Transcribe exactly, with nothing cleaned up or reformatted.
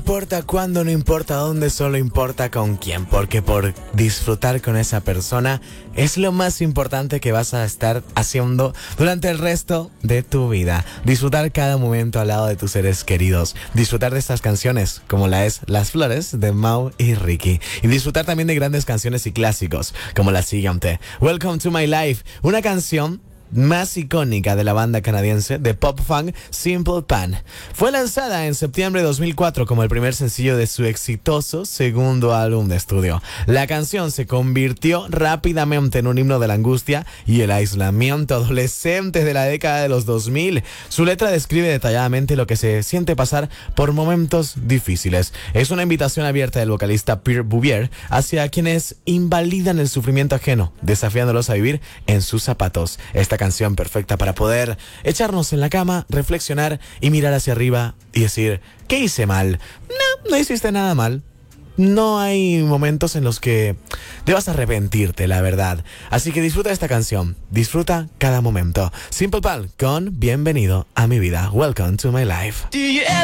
importa cuándo, no importa dónde, solo importa con quién, porque por disfrutar con esa persona es lo más importante que vas a estar haciendo durante el resto de tu vida. Disfrutar cada momento al lado de tus seres queridos, disfrutar de estas canciones como la es Las Flores de Mau y Ricky, y disfrutar también de grandes canciones y clásicos como la siguiente, Welcome to My Life, una canción más icónica de la banda canadiense de pop funk Simple Plan. Fue lanzada en septiembre de dos mil cuatro como el primer sencillo de su exitoso segundo álbum de estudio. La canción se convirtió rápidamente en un himno de la angustia y el aislamiento adolescente de la década de los dos mil. Su letra describe detalladamente lo que se siente pasar por momentos difíciles. Es una invitación abierta del vocalista Pierre Bouvier hacia quienes invalidan el sufrimiento ajeno, desafiándolos a vivir en sus zapatos. Esta canción perfecta para poder echarnos en la cama, reflexionar y mirar hacia arriba y decir, ¿qué hice mal? No, no hiciste nada mal. No hay momentos en los que debas arrepentirte, la verdad. Así que disfruta de esta canción, disfruta cada momento. Simple Plan con Bienvenido a mi vida. Welcome to my life.